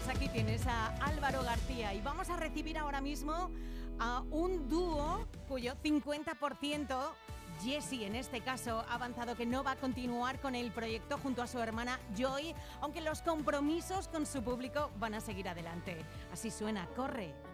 aquí tienes a Álvaro García y vamos a recibir ahora mismo a un dúo cuyo 50%, Jessie en este caso, ha avanzado que no va a continuar con el proyecto junto a su hermana Joy, aunque los compromisos con su público van a seguir adelante. Así suena, Corre.